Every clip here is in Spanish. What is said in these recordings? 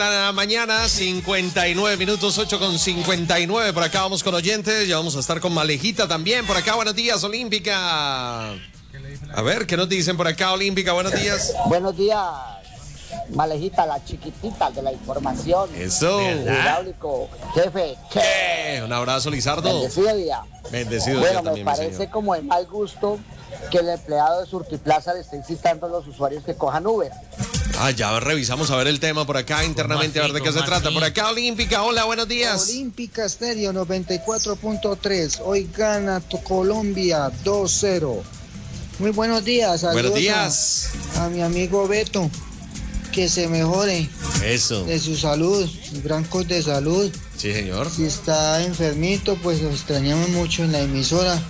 Mañana, 59 minutos, 8:59. Por acá vamos con oyentes. Ya vamos a estar con Malejita también. Por acá, buenos días, Olímpica. A ver, ¿qué nos dicen por acá, Olímpica? Buenos días. Buenos días, Malejita, la chiquitita de la información. Eso. Hidráulico, jefe. Un abrazo, Lizardo. Bendecido día. Bendecido bueno, día también, me parece como de mal gusto que el empleado de Surtiplaza le esté incitando a los usuarios que cojan Uber. Ya revisamos a ver el tema por acá internamente, a ver de qué se trata. Por acá, Olímpica, hola, buenos días. Olímpica Estéreo 94.3. Hoy gana Colombia 2-0. Muy buenos días. Buenos días. A mi amigo Beto, que se mejore. Eso. De su salud, brancos de salud. Sí, señor. Si está enfermito, pues lo extrañamos mucho en la emisora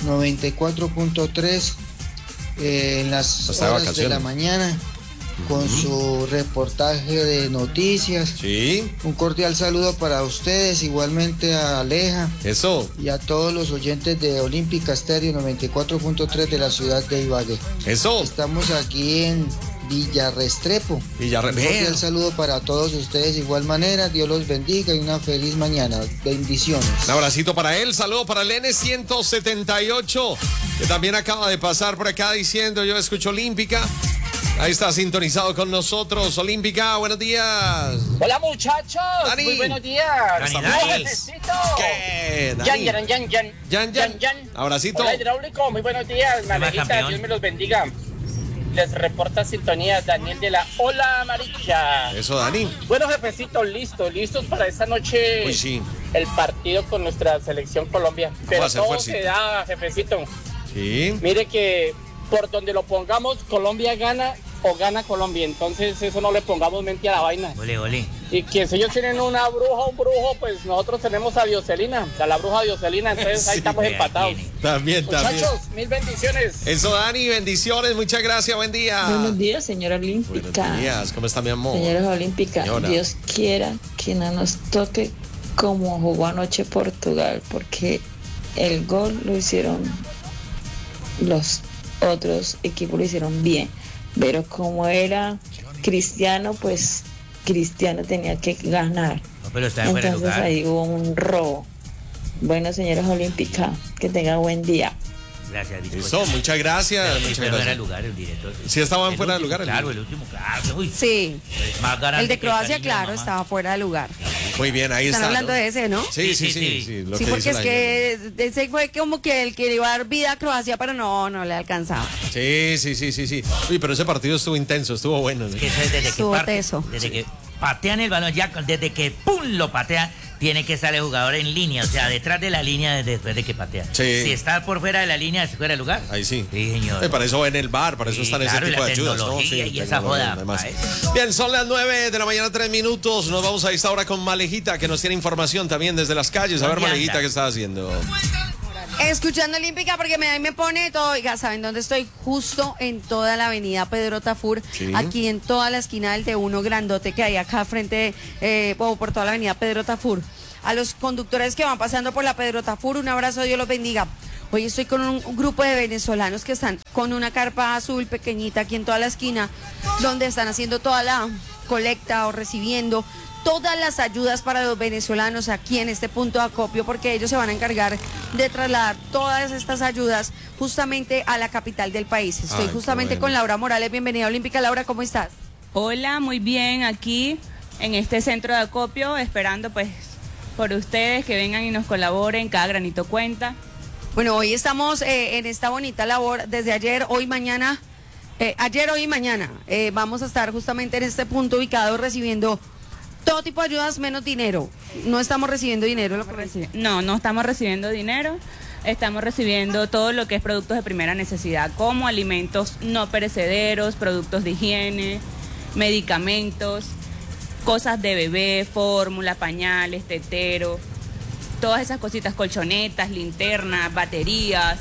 94.3 en las horas de la mañana. Con su reportaje de noticias. Sí. Un cordial saludo para ustedes, igualmente a Aleja. Eso. Y a todos los oyentes de Olímpica Estéreo 94.3 de la ciudad de Ibagué. Eso. Estamos aquí en Villarrestrepo. Un cordial saludo para todos ustedes de igual manera. Dios los bendiga y una feliz mañana. Bendiciones. Un abracito para él. Saludo para el N178, que también acaba de pasar por acá diciendo: yo escucho Olímpica. Ahí está sintonizado con nosotros, Olímpica, buenos días. Hola muchachos, Dani. Muy buenos días. Dani. ¿Qué? Jan. Abracito. Hola Hidráulico, muy buenos días, Malejita, Dios me los bendiga. Les reporta sintonía Daniel de la Ola Amarilla. Eso, Dani. Bueno, jefecito, listos para esta noche. Uy, sí. El partido con nuestra selección Colombia. Pero todo se da, jefecito. Sí. Mire que por donde lo pongamos, Colombia gana o gana Colombia. Entonces eso no le pongamos mente a la vaina. Ole. Y que si ellos tienen una bruja, un brujo, pues nosotros tenemos a Dioselina, a la bruja Dioselina. Entonces sí, ahí estamos empatados. También. Muchachos, mil bendiciones. Eso, Dani, bendiciones, muchas gracias, buen día. Buenos días, señora Olímpica. Buenos días, ¿cómo está mi amor? Señora Olímpica, Señora. Dios quiera que no nos toque como jugó anoche Portugal, porque el gol lo hicieron los otros equipos, lo hicieron bien, pero como era Cristiano, pues Cristiano tenía que ganar. No, pero está en fuera de Entonces lugar. ahí hubo un robo. Bueno, señoras Olímpica, que tenga buen día. Gracias, Eso, muchas gracias. Pero Muchas no era gracias. el lugar, el director. Sí, estaban fuera de lugar. Claro, el último, claro. Uy, Sí, más grande el de que Croacia, cariño de claro, mamá. estaba fuera de lugar. Muy bien, ahí Están está. hablando ¿no? de ese, ¿no? Sí. Lo Sí, que porque dice es la que ese fue como que el que le iba a dar vida a Croacia, pero no le alcanzaba. Sí. Uy, pero ese partido estuvo intenso, estuvo bueno, ¿no? Que eso es desde que Estuvo teso. desde que patean el balón, ya desde que ¡pum! Lo patean, tiene que estar el jugador en línea, o sea, detrás de la línea después de que patea. Sí. Si está por fuera de la línea, es fuera de lugar. Ahí sí. Sí, señor. Para eso en el bar, para eso Sí, están claro, ese y tipo la de ayudas, ¿no? tecnología y esa tecnología, joda, además. pa' Bien, son las 9 de la mañana, 3 minutos. Nos vamos a esta hora con Malejita, que nos tiene información también desde las calles. A ver, ¿Dónde Malejita, anda? ¿qué está haciendo? Escuchando Olímpica porque me pone todo. Oiga, ¿saben dónde estoy? Justo en toda la avenida Pedro Tafur, Sí. aquí en toda la esquina del T1 grandote que hay acá frente, o por toda la avenida Pedro Tafur. A los conductores que van pasando por la Pedro Tafur, un abrazo, Dios los bendiga. Hoy estoy con un grupo de venezolanos que están con una carpa azul pequeñita aquí en toda la esquina, donde están haciendo toda la colecta o recibiendo todas las ayudas para los venezolanos aquí en este punto de acopio, porque ellos se van a encargar de trasladar todas estas ayudas justamente a la capital del país. Estoy Ay, justamente qué bueno. con Laura Morales. Bienvenida, Olímpica. Laura, ¿cómo estás? Hola, muy bien, aquí en este centro de acopio, esperando pues por ustedes que vengan y nos colaboren, cada granito cuenta. Bueno, hoy estamos en esta bonita labor desde ayer, hoy, mañana. Ayer, hoy y mañana vamos a estar justamente en este punto ubicado recibiendo todo tipo de ayudas menos dinero. No estamos recibiendo dinero. No estamos recibiendo dinero, estamos recibiendo todo lo que es productos de primera necesidad, como alimentos no perecederos, productos de higiene, medicamentos, cosas de bebé, fórmula, pañales, tetero, todas esas cositas, colchonetas, linternas, baterías.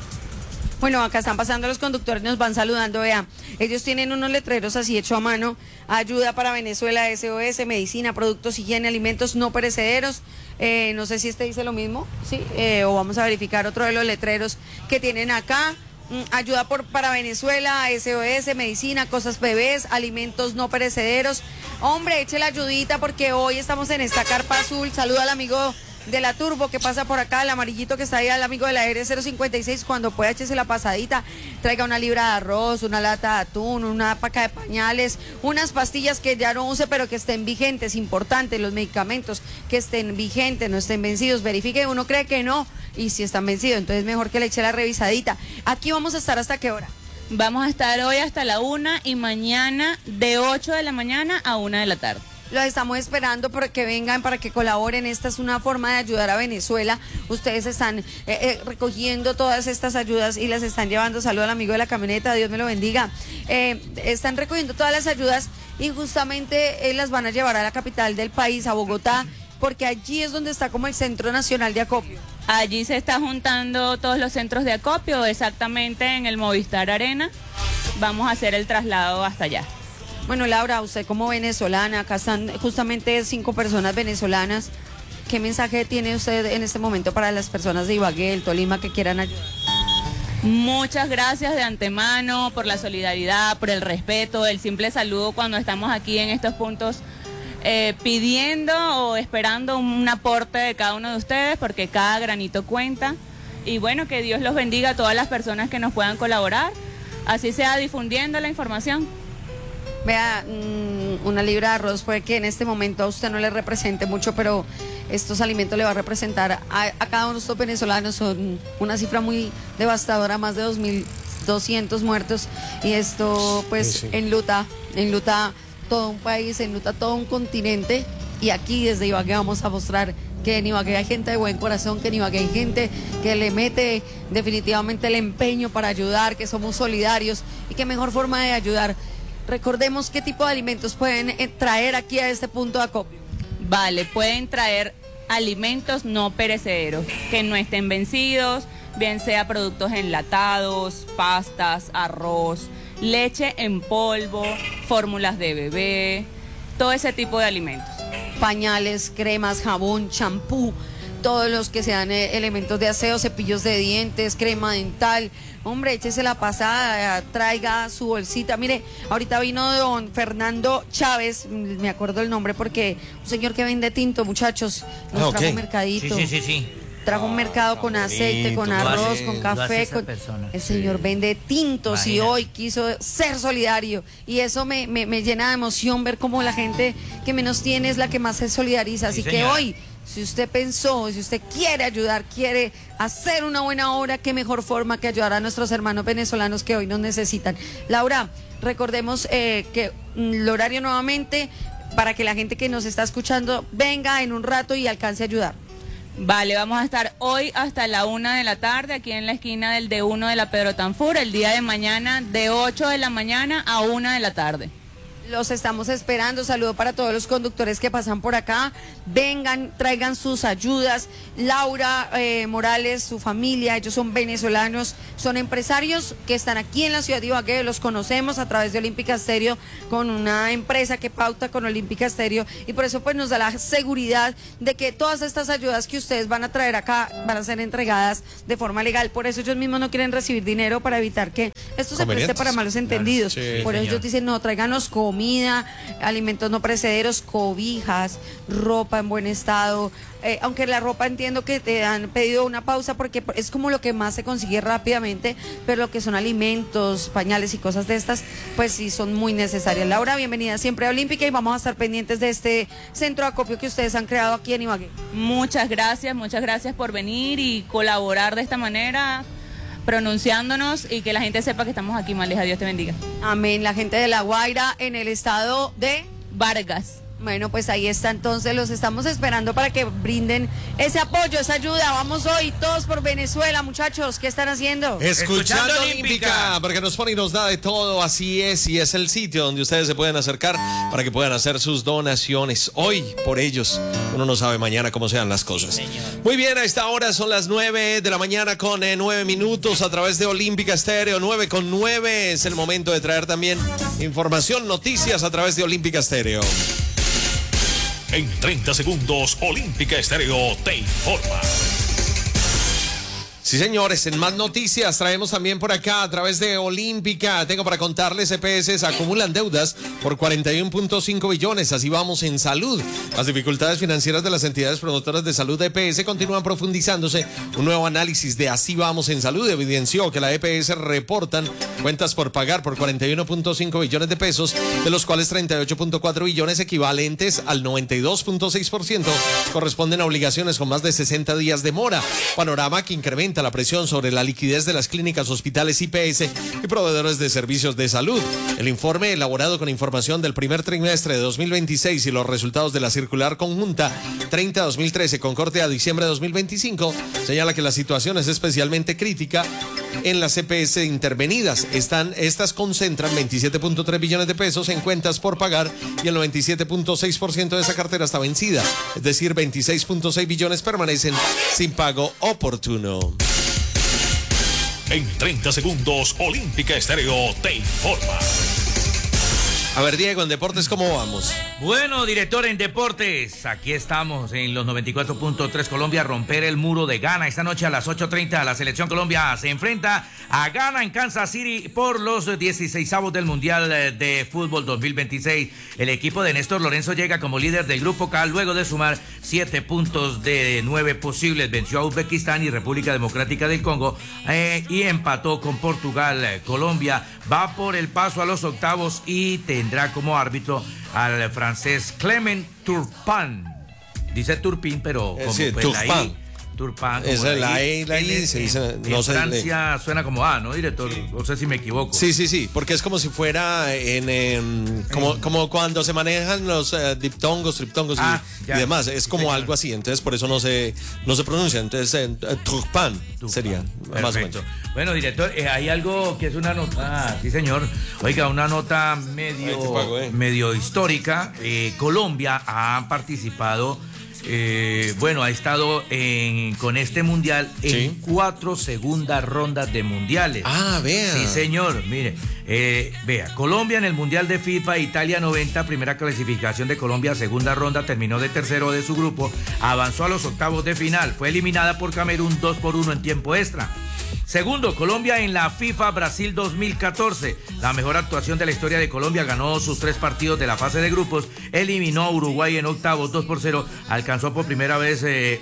Bueno, acá están pasando los conductores, nos van saludando, vea. Ellos tienen unos letreros así hecho a mano: ayuda para Venezuela, SOS, medicina, productos, higiene, alimentos no perecederos. No sé si este dice lo mismo, ¿sí? O vamos a verificar otro de los letreros que tienen acá. Ayuda para Venezuela, SOS, medicina, cosas bebés, alimentos no perecederos. Hombre, eche la ayudita porque hoy estamos en esta carpa azul. Saluda al amigo de la Turbo que pasa por acá, el amarillito que está ahí, al amigo de la R056, cuando pueda échese la pasadita, traiga una libra de arroz, una lata de atún, una paca de pañales, unas pastillas que ya no use pero que estén vigentes, importante, los medicamentos que estén vigentes, no estén vencidos, verifique, uno cree que no, y si están vencidos, entonces mejor que le eche la revisadita. Aquí vamos a estar ¿hasta qué hora? Vamos a estar hoy hasta la 1 y mañana de 8 de la mañana a 1 de la tarde. Los estamos esperando para que vengan, para que colaboren. Esta es una forma de ayudar a Venezuela. Ustedes están recogiendo todas estas ayudas y las están llevando. Saludo al amigo de la camioneta, Dios me lo bendiga. Están recogiendo todas las ayudas y justamente las van a llevar a la capital del país, a Bogotá, porque allí es donde está como el Centro Nacional de Acopio. Allí se está juntando todos los centros de acopio, exactamente en el Movistar Arena. Vamos a hacer el traslado hasta allá. Bueno, Laura, usted como venezolana, acá están justamente 5 personas venezolanas. ¿Qué mensaje tiene usted en este momento para las personas de Ibagué, el Tolima, que quieran ayudar? Muchas gracias de antemano por la solidaridad, por el respeto, el simple saludo cuando estamos aquí en estos puntos pidiendo o esperando un aporte de cada uno de ustedes, porque cada granito cuenta. Y bueno, que Dios los bendiga a todas las personas que nos puedan colaborar, así sea difundiendo la información. Vea, una libra de arroz puede que en este momento a usted no le represente mucho, pero estos alimentos le va a representar a cada uno de estos venezolanos. Son una cifra muy devastadora, más de 2.200 muertos, y esto pues sí. enluta todo un país, enluta todo un continente, y aquí desde Ibagué vamos a mostrar que en Ibagué hay gente de buen corazón, que en Ibagué hay gente que le mete definitivamente el empeño para ayudar, que somos solidarios, y qué mejor forma de ayudar. Recordemos qué tipo de alimentos pueden traer aquí a este punto de acopio. Vale, pueden traer alimentos no perecederos, que no estén vencidos, bien sea productos enlatados, pastas, arroz, leche en polvo, fórmulas de bebé, todo ese tipo de alimentos. Pañales, cremas, jabón, champú, todos los que sean elementos de aseo, cepillos de dientes, crema dental. Hombre, échese la pasada, traiga su bolsita. Mire, ahorita vino don Fernando Chávez, me acuerdo el nombre porque un señor que vende tinto, muchachos, nos trajo un mercadito. Sí. Trajo un mercado con aceite, con arroz, con café. El señor vende tintos. Imagina. Y hoy quiso ser solidario. Y eso me llena de emoción ver cómo la gente que menos tiene es la que más se solidariza. Así que hoy, si usted pensó, si usted quiere ayudar, quiere hacer una buena obra, qué mejor forma que ayudar a nuestros hermanos venezolanos que hoy nos necesitan. Laura, recordemos que el horario nuevamente para que la gente que nos está escuchando venga en un rato y alcance a ayudar. Vale, vamos a estar hoy hasta la 1 de la tarde aquí en la esquina del D1 de la Pedro Tanfur, el día de mañana de 8 de la mañana a 1 de la tarde. Los estamos esperando. Saludo para todos los conductores que pasan por acá. Vengan, traigan sus ayudas. Laura Morales, su familia, ellos son venezolanos, son empresarios que están aquí en la ciudad de Ibagué. Los conocemos a través de Olímpica Estéreo, con una empresa que pauta con Olímpica Estéreo, y por eso pues nos da la seguridad de que todas estas ayudas que ustedes van a traer acá van a ser entregadas de forma legal. Por eso ellos mismos no quieren recibir dinero, para evitar que esto se preste para malos entendidos. Sí, por eso ellos dicen, no, tráiganos comida, alimentos no perecederos, cobijas, ropa en buen estado. Aunque la ropa entiendo que te han pedido una pausa porque es como lo que más se consigue rápidamente, pero lo que son alimentos, pañales y cosas de estas, pues sí son muy necesarias. Laura, bienvenida siempre a Olímpica, y vamos a estar pendientes de este centro de acopio que ustedes han creado aquí en Ibagué. Muchas gracias por venir y colaborar de esta manera, pronunciándonos, y que la gente sepa que estamos aquí, Maleja. Dios te bendiga. Amén. La gente de La Guaira, en el estado de Vargas. Bueno, pues ahí está, entonces los estamos esperando para que brinden ese apoyo, esa ayuda. Vamos hoy todos por Venezuela, muchachos. ¿Qué están haciendo? Escuchando Olímpica, porque nos pone y nos da de todo. Así es, y es el sitio donde ustedes se pueden acercar para que puedan hacer sus donaciones hoy por ellos. Uno no sabe mañana cómo sean las cosas. Señor. Muy bien, a esta hora son las 9 de la mañana con 9 minutos a través de Olímpica Estéreo. 9:09 es el momento de traer también información, noticias a través de Olímpica Estéreo. En 30 segundos, Olímpica Estéreo te informa. Sí, señores, en más noticias traemos también por acá a través de Olímpica. Tengo para contarles, EPS acumulan deudas por 41.5 billones. Así vamos en salud. Las dificultades financieras de las entidades promotoras de salud de EPS continúan profundizándose. Un nuevo análisis de Así vamos en salud evidenció que la EPS reportan cuentas por pagar por 41.5 billones de pesos, de los cuales 38.4 billones equivalentes al 92.6% corresponden a obligaciones con más de 60 días de mora. Panorama que incrementa la presión sobre la liquidez de las clínicas, hospitales, IPS y proveedores de servicios de salud. El informe, elaborado con información del primer trimestre de 2026 y los resultados de la circular conjunta 30-2013 con corte a diciembre de 2025, señala que la situación es especialmente crítica en las EPS intervenidas. Estas concentran 27.3 billones de pesos en cuentas por pagar y el 97.6% de esa cartera está vencida. Es decir, 26.6 billones permanecen sin pago oportuno. En 30 segundos, Olímpica Estéreo te informa. A ver, Diego, en deportes, ¿cómo vamos? Bueno, director, en deportes, aquí estamos en los 94.3 Colombia, romper el muro de Ghana. Esta noche a las 8:30 la selección Colombia se enfrenta a Ghana en Kansas City por los 16avos del Mundial de Fútbol 2026. El equipo de Néstor Lorenzo llega como líder del Grupo K luego de sumar 7 puntos de 9 posibles. Venció a Uzbekistán y República Democrática del Congo y empató con Portugal. Colombia va por el paso a los octavos y tendrá como árbitro al francés Clement Turpin. Dice Turpin, pero como sí, pues Turpin. Turpin. Esa es la E y la I. Se dice, no sé, Francia suena como A, ¿no, director? Sí. No sé si me equivoco. Sí, porque es como si fuera como cuando se manejan los diptongos, triptongos y demás. Es como algo así, entonces por eso no se pronuncia. Entonces, Turpin sería más o menos. Bueno, director, hay algo que es una nota, sí señor, oiga, una nota medio histórica. Colombia ha participado, ha estado con este mundial en 4 segundas rondas de mundiales. Ah, vea. Sí, señor, mire, vea, Colombia en el Mundial de FIFA, Italia 90, primera clasificación de Colombia, segunda ronda, terminó de tercero de su grupo, avanzó a los octavos de final, fue eliminada por Camerún 2-1 en tiempo extra. Segundo, Colombia en la FIFA Brasil 2014. La mejor actuación de la historia de Colombia, ganó sus 3 partidos de la fase de grupos, eliminó a Uruguay en octavos 2-0, alcanzó por primera vez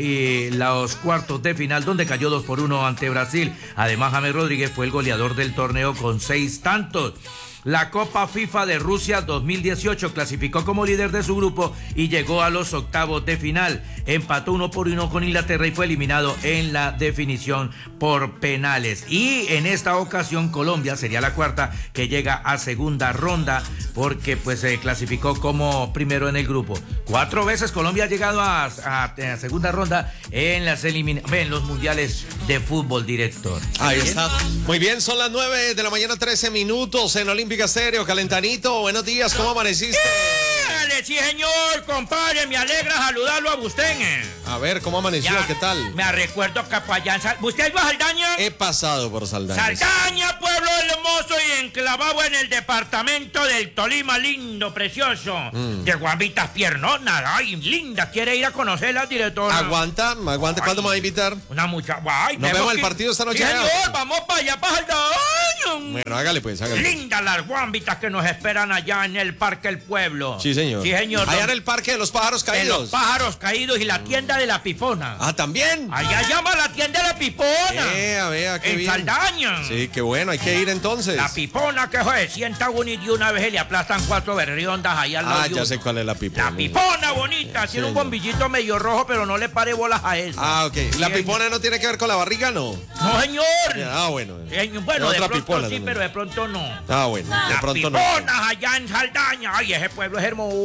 los cuartos de final, donde cayó 2-1 ante Brasil. Además, James Rodríguez fue el goleador del torneo con 6 tantos. La Copa FIFA de Rusia 2018 clasificó como líder de su grupo y llegó a los octavos de final. Empató 1-1 con Inglaterra y fue eliminado en la definición por penales. Y en esta ocasión Colombia sería la cuarta que llega a segunda ronda porque pues se clasificó como primero en el grupo. 4 veces Colombia ha llegado a segunda ronda en los mundiales de fútbol, director. Ahí está. Muy bien, son las 9 de la mañana, 13 minutos en Olímpica Estéreo. Calentanito, buenos días, ¿cómo amaneciste? Sí, señor, compadre, me alegra saludarlo a usted. A ver, ¿cómo amaneció? Ya, ¿qué tal? Me recuerdo que allá en ¿usted iba a Saldaña? He pasado por Saldaña. Saldaña, pueblo hermoso y enclavado en el departamento del Tolima, lindo, precioso. De guambitas piernonas, ay, linda. ¿Quiere ir a conocerlas, director? Aguanta, ¿cuándo me va a invitar? Una muchacha. Nos vemos el partido esta noche. Sí, señor, vamos para allá, para Saldaña. Bueno, hágale pues. Lindas las guambitas que nos esperan allá en el Parque El Pueblo. Sí, señor. Sí, señor. Allá en el Parque de los Pájaros Caídos. De los Pájaros Caídos y la tienda de la Pipona. Ah, ¿también? Allá llama la tienda de la Pipona. Vea, qué en bien. Saldaña. Sí, qué bueno, hay que ir entonces. La Pipona, que se sienta bonita y una vez se le aplastan 4 berriondas ahí al lado. Ah, ya sé cuál es la Pipona. La Pipona bonita, tiene un bombillito medio rojo, pero no le pare bolas a eso. Ah, ok. ¿La Pipona no tiene que ver con la barriga, no? No, señor. Ah, bueno. Bueno, de pronto Pipona sí, también. pero de pronto no. Ah, bueno, de pronto no. Las Piponas allá en Saldaña. Ay, ese pueblo es hermoso.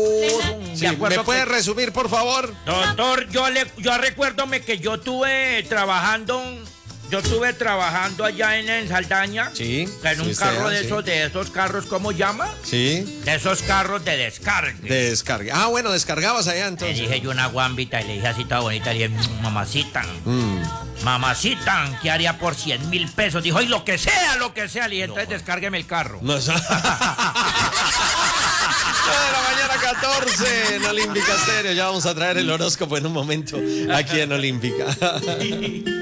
Sí, ¿me puede resumir, por favor? Doctor, yo recuérdome que yo estuve trabajando allá en Saldaña. Sí. En un carro de esos carros, ¿cómo llama? Sí. De esos carros de descarga. De descarga. Ah, bueno, descargabas allá entonces. Le dije yo una guambita y le dije así toda bonita, le dije, mamacita. Mamacita, ¿qué haría por 100,000 pesos? Dijo, y lo que sea. Le dije, entonces descárgueme el carro. No, de la mañana 14 en Olímpica Estéreo. Ya vamos a traer el horóscopo en un momento aquí en Olímpica.